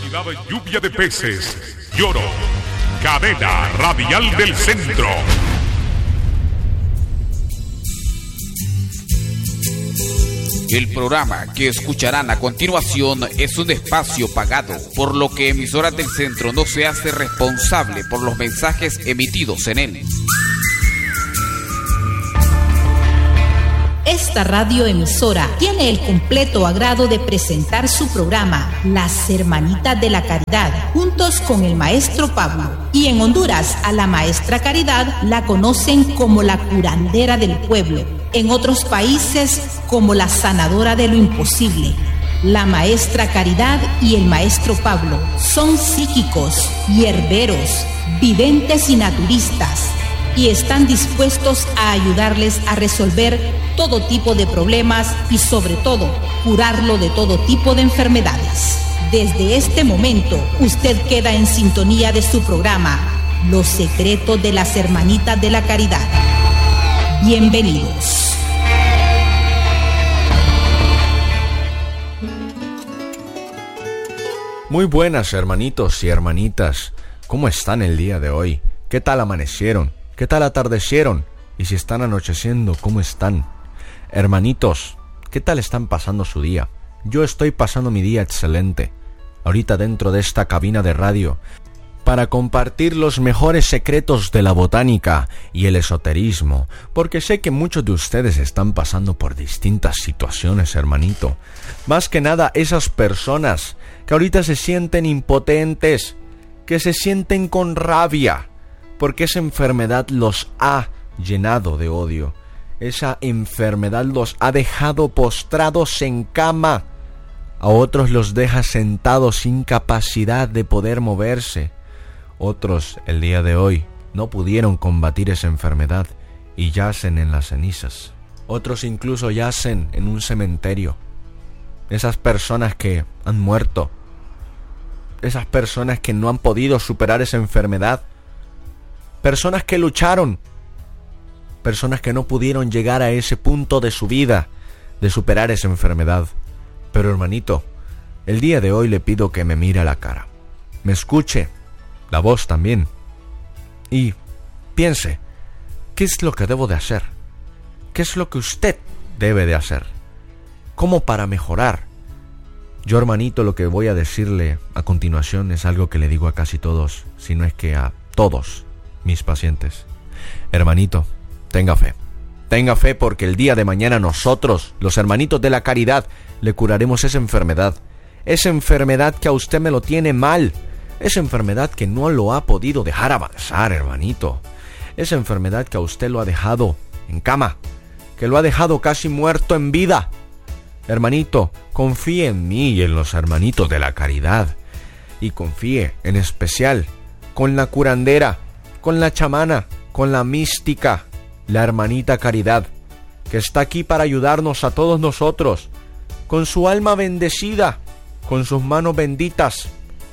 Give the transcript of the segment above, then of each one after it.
denominada lluvia de peces, Lloro, cadena radial del centro. El programa que escucharán a continuación es un espacio pagado, por lo que Emisoras del Centro no se hace responsable por los mensajes emitidos en él. Esta radioemisora tiene el completo agrado de presentar su programa Las Hermanitas de la Caridad, juntos con el maestro Pablo. Y en Honduras, a la maestra Caridad la conocen como la curandera del pueblo. En otros países, como la sanadora de lo imposible. La maestra Caridad y el maestro Pablo son psíquicos, hierberos, videntes y naturistas, y están dispuestos a ayudarles a resolver todo tipo de problemas y sobre todo curarlo de todo tipo de enfermedades. Desde este momento usted queda en sintonía de su programa Los Secretos de las Hermanitas de la Caridad. Bienvenidos. Muy buenas, hermanitos y hermanitas. ¿Cómo están el día de hoy? ¿Qué tal amanecieron? ¿Qué tal atardecieron? Y si están anocheciendo, ¿cómo están? Hermanitos, ¿qué tal están pasando su día? Yo estoy pasando mi día excelente. Ahorita dentro de esta cabina de radio, para compartir los mejores secretos de la botánica y el esoterismo, porque sé que muchos de ustedes están pasando por distintas situaciones, hermanito. Más que nada esas personas que ahorita se sienten impotentes, que se sienten con rabia, porque esa enfermedad los ha llenado de odio. Esa enfermedad los ha dejado postrados en cama. A otros los deja sentados sin capacidad de poder moverse. Otros, el día de hoy, no pudieron combatir esa enfermedad y yacen en las cenizas. Otros incluso yacen en un cementerio. Esas personas que han muerto. Esas personas que no han podido superar esa enfermedad. Personas que lucharon. Personas que no pudieron llegar a ese punto de su vida de superar esa enfermedad. Pero hermanito, el día de hoy le pido que me mire a la cara, me escuche, la voz también, y piense, ¿qué es lo que debo de hacer? ¿Qué es lo que usted debe de hacer? ¿Cómo para mejorar? Yo, hermanito, lo que voy a decirle a continuación es algo que le digo a casi todos, si no es que a todos mis pacientes. Hermanito, tenga fe. Tenga fe, porque el día de mañana nosotros, los hermanitos de la caridad, le curaremos esa enfermedad. Esa enfermedad que a usted me lo tiene mal. Esa enfermedad que no lo ha podido dejar avanzar, hermanito. Esa enfermedad que a usted lo ha dejado en cama. Que lo ha dejado casi muerto en vida. Hermanito, confíe en mí y en los hermanitos de la caridad. Y confíe en especial con la curandera, con la chamana, con la mística, la hermanita Caridad, que está aquí para ayudarnos a todos nosotros, con su alma bendecida, con sus manos benditas.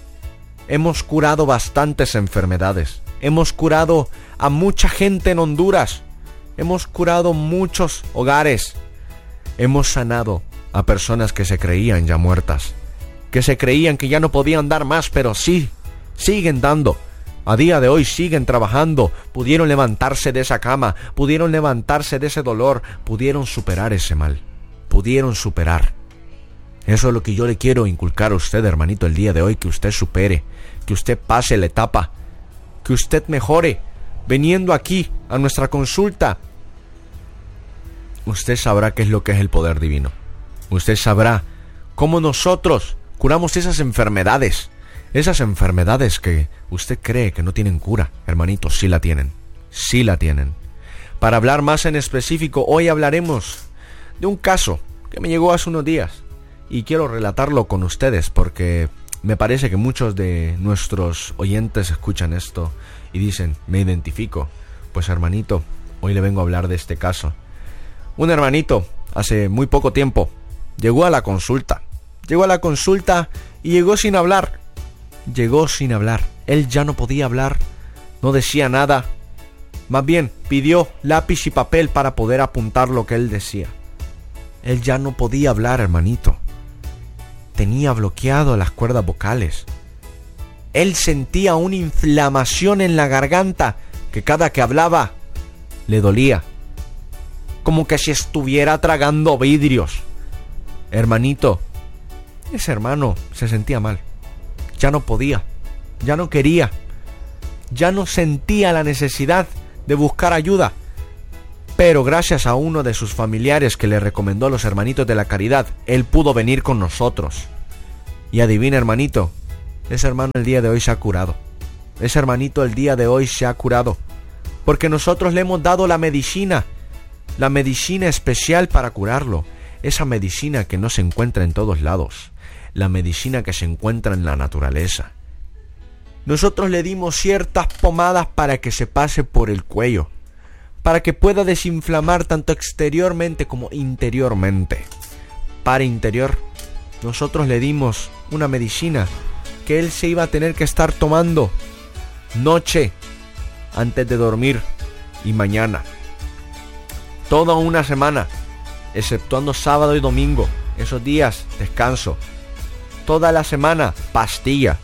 Hemos curado bastantes enfermedades, hemos curado a mucha gente en Honduras, hemos curado muchos hogares, hemos sanado a personas que se creían ya muertas, que se creían que ya no podían dar más, pero sí, siguen dando. A día de hoy siguen trabajando, pudieron levantarse de esa cama, pudieron levantarse de ese dolor, pudieron superar ese mal, pudieron superar. Eso es lo que yo le quiero inculcar a usted, hermanito, el día de hoy, que usted supere, que usted pase la etapa, que usted mejore, viniendo aquí a nuestra consulta. Usted sabrá qué es lo que es el poder divino. Usted sabrá cómo nosotros curamos esas enfermedades. Esas enfermedades que usted cree que no tienen cura, hermanito, sí la tienen. Sí la tienen. Para hablar más en específico, hoy hablaremos de un caso que me llegó hace unos días. Y quiero relatarlo con ustedes porque me parece que muchos de nuestros oyentes escuchan esto y dicen, me identifico. Pues hermanito, hoy le vengo a hablar de este caso. Un hermanito, hace muy poco tiempo, llegó a la consulta. Llegó a la consulta y llegó sin hablar. Llegó sin hablar. Él ya no podía hablar, no decía nada. Más bien, pidió lápiz y papel para poder apuntar lo que él decía. Él ya no podía hablar, hermanito. Tenía bloqueado las cuerdas vocales. Él sentía una inflamación en la garganta que cada que hablaba le dolía, como que si estuviera tragando vidrios. Hermanito, ese hermano se sentía mal. Ya no podía, ya no quería, ya no sentía la necesidad de buscar ayuda. Pero gracias a uno de sus familiares que le recomendó a los hermanitos de la caridad, él pudo venir con nosotros. Y adivina, hermanito, ese hermano el día de hoy se ha curado. Ese hermanito el día de hoy se ha curado, porque nosotros le hemos dado la medicina especial para curarlo. Esa medicina que no se encuentra en todos lados, la medicina que se encuentra en la naturaleza. Nosotros le dimos ciertas pomadas para que se pase por el cuello, para que pueda desinflamar tanto exteriormente como interiormente. Para interior, nosotros le dimos una medicina que él se iba a tener que estar tomando noche antes de dormir y mañana. Toda una semana, exceptuando sábado y domingo, esos días descanso. Toda la semana, pastilla.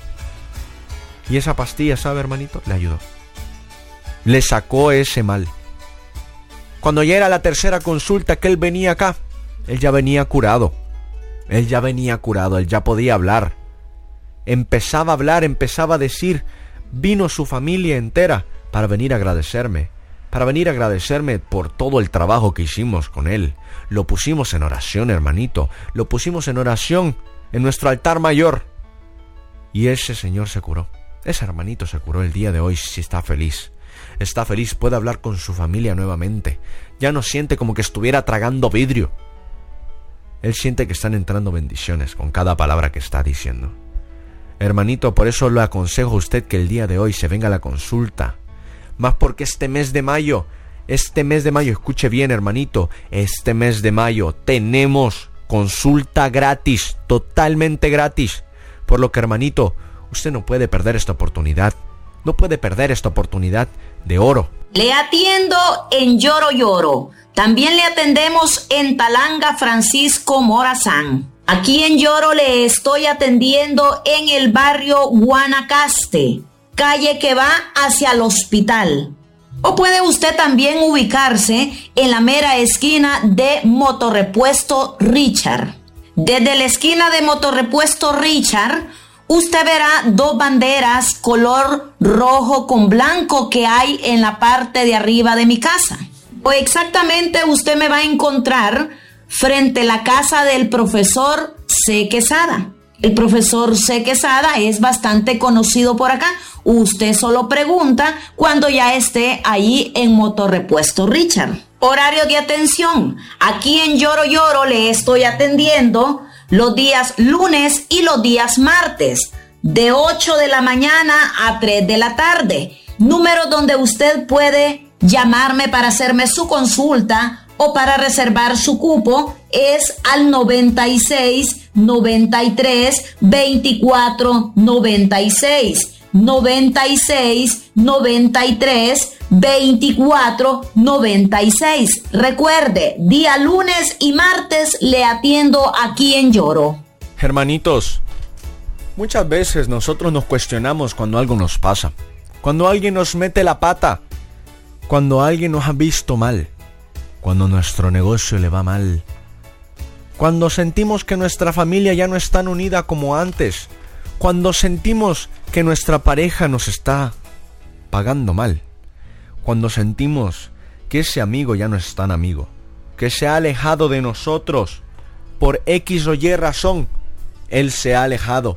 Y esa pastilla, ¿sabe, hermanito? Le ayudó. Le sacó ese mal. Cuando ya era la tercera consulta que él venía acá, él ya venía curado. Él ya podía hablar. Empezaba a hablar, empezaba a decir. Vino su familia entera para venir a agradecerme. Para venir a agradecerme por todo el trabajo que hicimos con él. Lo pusimos en oración, hermanito. Lo pusimos en oración en nuestro altar mayor. Y ese señor se curó. Ese hermanito se curó el día de hoy. Sí, está feliz. Está feliz, puede hablar con su familia nuevamente. Ya no siente como que estuviera tragando vidrio. Él siente que están entrando bendiciones con cada palabra que está diciendo. Hermanito, por eso le aconsejo a usted que el día de hoy se venga a la consulta. Más porque este mes de mayo, escuche bien, hermanito, este mes de mayo tenemos consulta gratis, totalmente gratis. Por lo que, hermanito, usted no puede perder esta oportunidad. No puede perder esta oportunidad de oro. Le atiendo en Lloro Lloro. También le atendemos en Talanga Francisco Morazán. Aquí en Lloro le estoy atendiendo en el barrio Guanacaste, calle que va hacia el hospital. O puede usted también ubicarse en la mera esquina de Motorrepuesto Richard. Desde la esquina de Motorrepuesto Richard, usted verá dos banderas color rojo con blanco que hay en la parte de arriba de mi casa. O exactamente usted me va a encontrar frente a la casa del profesor C. Quesada. El profesor C. Quesada es bastante conocido por acá. Usted solo pregunta cuando ya esté ahí en Motorrepuesto Richard. Horario de atención. Aquí en Lloro Lloro le estoy atendiendo los días lunes y los días martes, de 8 de la mañana a 3 de la tarde. Número donde usted puede llamarme para hacerme su consulta o para reservar su cupo es al 96 93 24 96. 96 93 24 96. Recuerde, día lunes y martes le atiendo aquí en Lloro. Hermanitos, muchas veces nosotros nos cuestionamos cuando algo nos pasa, cuando alguien nos mete la pata, cuando alguien nos ha visto mal, cuando nuestro negocio le va mal, cuando sentimos que nuestra familia ya no es tan unida como antes, cuando sentimos que nuestra pareja nos está pagando mal, cuando sentimos que ese amigo ya no es tan amigo, que se ha alejado de nosotros por X o Y razón. Él se ha alejado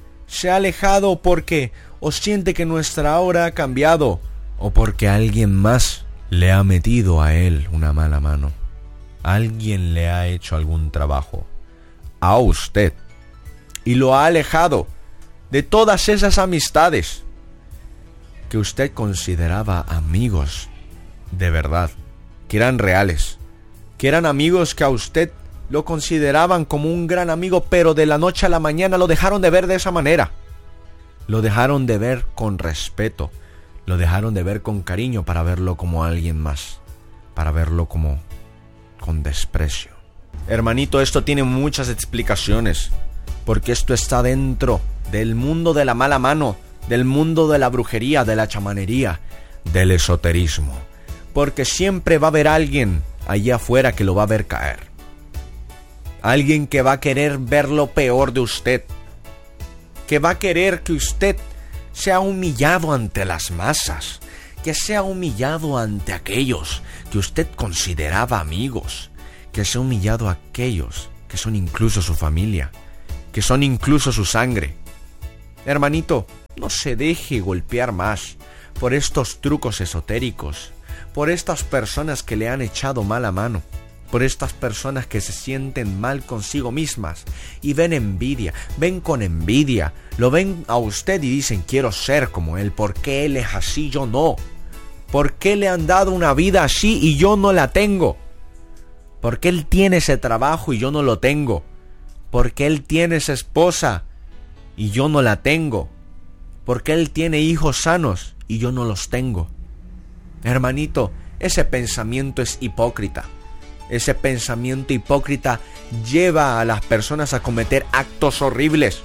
porque o siente que nuestra hora ha cambiado o porque alguien más le ha metido a él una mala mano. Alguien le ha hecho algún trabajo a usted y lo ha alejado de todas esas amistades que usted consideraba amigos de verdad, que eran reales, que eran amigos que a usted lo consideraban como un gran amigo, pero de la noche a la mañana lo dejaron de ver de esa manera. Lo dejaron de ver con respeto, lo dejaron de ver con cariño para verlo como alguien más, para verlo como con desprecio. Hermanito, esto tiene muchas explicaciones, porque esto está dentro del mundo de la mala mano, del mundo de la brujería, de la chamanería, del esoterismo. Porque siempre va a haber alguien allá afuera que lo va a ver caer. Alguien que va a querer ver lo peor de usted. Que va a querer que usted sea humillado ante las masas. Que sea humillado ante aquellos que usted consideraba amigos. Que sea humillado a aquellos que son incluso su familia. Que son incluso su sangre. Hermanito, no se deje golpear más por estos trucos esotéricos, por estas personas que le han echado mala mano, por estas personas que se sienten mal consigo mismas y ven envidia, ven con envidia, lo ven a usted y dicen quiero ser como él, ¿por qué él es así, yo no? ¿Por qué le han dado una vida así y yo no la tengo? ¿Por qué él tiene ese trabajo y yo no lo tengo? ¿Por qué él tiene esa esposa y yo no la tengo? ¿Por qué él tiene hijos sanos y yo no los tengo? Hermanito, ese pensamiento es hipócrita. Ese pensamiento hipócrita lleva a las personas a cometer actos horribles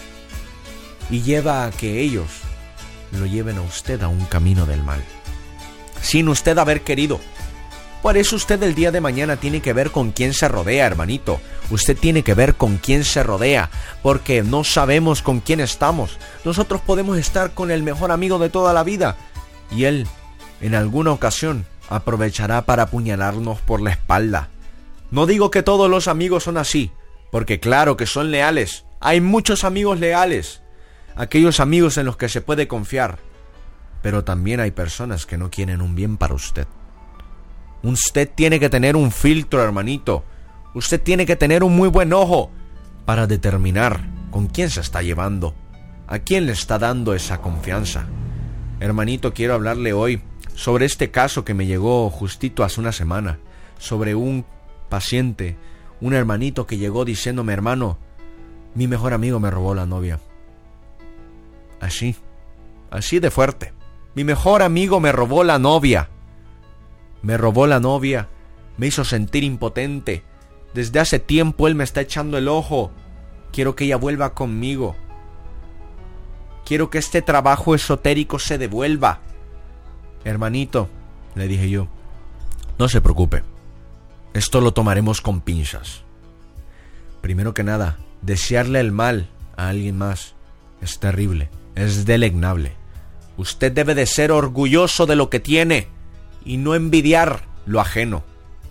y lleva a que ellos lo lleven a usted a un camino del mal, sin usted haber querido. Por eso usted el día de mañana tiene que ver con quién se rodea, hermanito. Usted tiene que ver con quién se rodea, porque no sabemos con quién estamos. Nosotros podemos estar con el mejor amigo de toda la vida y él, en alguna ocasión, aprovechará para apuñalarnos por la espalda. No digo que todos los amigos son así, porque claro que son leales. Hay muchos amigos leales, aquellos amigos en los que se puede confiar. Pero también hay personas que no quieren un bien para usted. Usted tiene que tener un filtro, hermanito. Usted tiene que tener un muy buen ojo para determinar con quién se está llevando, a quién le está dando esa confianza. Hermanito, quiero hablarle hoy sobre este caso que me llegó justito hace una semana, sobre un paciente, un hermanito que llegó diciéndome, hermano, mi mejor amigo me robó la novia. Así de fuerte. Mi mejor amigo me robó la novia. Me robó la novia, me hizo sentir impotente. Desde hace tiempo él me está echando el ojo. Quiero que ella vuelva conmigo. Quiero que este trabajo esotérico se devuelva. Hermanito, le dije yo, no se preocupe. Esto lo tomaremos con pinzas. Primero que nada, desearle el mal a alguien más es terrible, es deleznable. Usted debe de ser orgulloso de lo que tiene y no envidiar lo ajeno.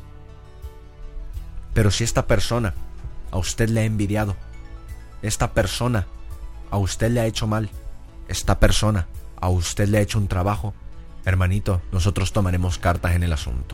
Pero si esta persona a usted le ha envidiado, esta persona a usted le ha hecho mal, esta persona a usted le ha hecho un trabajo, hermanito, nosotros tomaremos cartas en el asunto.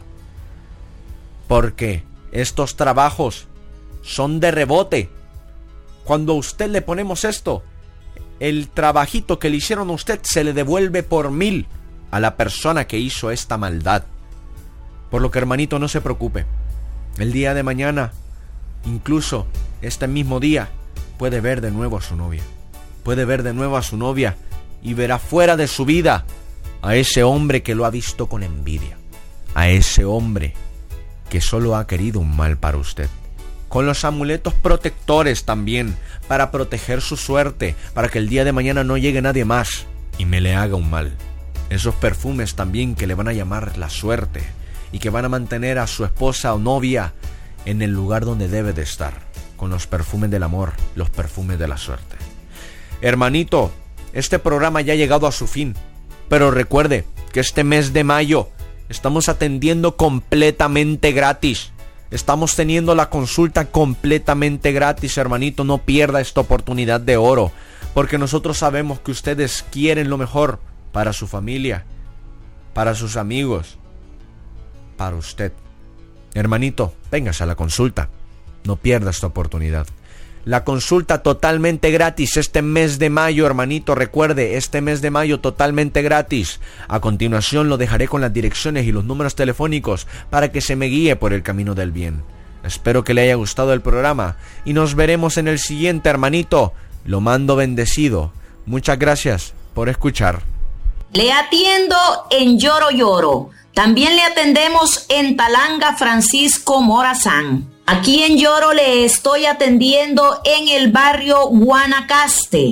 Porque estos trabajos son de rebote. Cuando a usted le ponemos esto, el trabajito que le hicieron a usted se le devuelve por 1000 a la persona que hizo esta maldad. Por lo que, hermanito, no se preocupe. El día de mañana, incluso este mismo día, puede ver de nuevo a su novia. Puede ver de nuevo a su novia y verá fuera de su vida a ese hombre que lo ha visto con envidia. A ese hombre que solo ha querido un mal para usted. Con los amuletos protectores también, para proteger su suerte, para que el día de mañana no llegue nadie más y me le haga un mal. Esos perfumes también que le van a llamar la suerte y que van a mantener a su esposa o novia en el lugar donde debe de estar, con los perfumes del amor, los perfumes de la suerte. Hermanito, este programa ya ha llegado a su fin, pero recuerde que este mes de mayo estamos atendiendo completamente gratis. Estamos teniendo la consulta completamente gratis, hermanito. No pierda esta oportunidad de oro, porque nosotros sabemos que ustedes quieren lo mejor para su familia, para sus amigos, para usted. Hermanito, véngase a la consulta. No pierda esta oportunidad. La consulta totalmente gratis este mes de mayo, hermanito. Recuerde, este mes de mayo totalmente gratis. A continuación lo dejaré con las direcciones y los números telefónicos para que se me guíe por el camino del bien. Espero que le haya gustado el programa y nos veremos en el siguiente, hermanito. Lo mando bendecido. Muchas gracias por escuchar. Le atiendo en Lloro Lloro. También le atendemos en Talanga Francisco Morazán. Aquí en Lloro le estoy atendiendo en el barrio Guanacaste.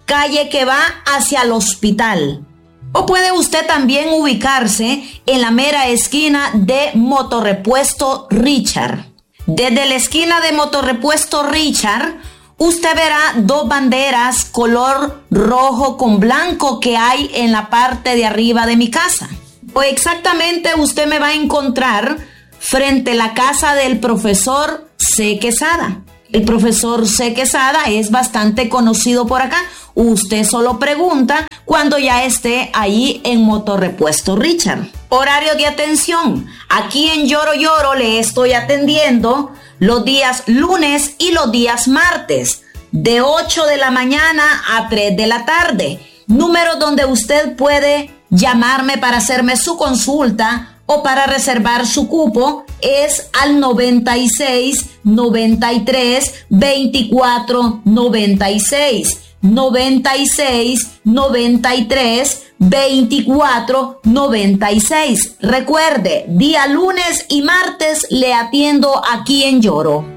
calle que va hacia el hospital. O puede usted también ubicarse en la mera esquina de Motorrepuesto Richard. Desde la esquina de Motorrepuesto Richard, usted verá dos banderas color rojo con blanco que hay en la parte de arriba de mi casa. O exactamente usted me va a encontrar frente a la casa del profesor C. Quesada. El profesor C. Quesada es bastante conocido por acá. Usted solo pregunta cuando ya esté ahí en Motorrepuesto Richard. Horario de atención. Aquí en Lloro Lloro le estoy atendiendo los días lunes y los días martes, de 8 de la mañana a 3 de la tarde. Número donde usted puede llamarme para hacerme su consulta o para reservar su cupo es al 96 93 24 96. 96 93 24 96. Recuerde, día lunes y martes le atiendo aquí en Lloro.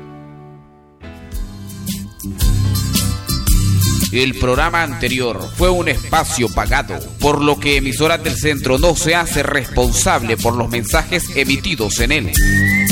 El programa anterior fue un espacio pagado, por lo que Emisoras del Centro no se hace responsable por los mensajes emitidos en él.